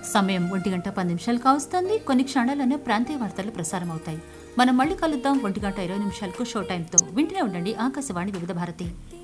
సమయం 1:10 కావస్తోంది. కొన్ని క్షణాల్లోనే ప్రాంతీయ వార్తలు ప్రసారం అవుతాయి. మనం మళ్ళీ కలుద్దాం 1:20 షో టైంతో. వింటూనే ఉండండి ఆకాశవాణి వివిధ భారతి.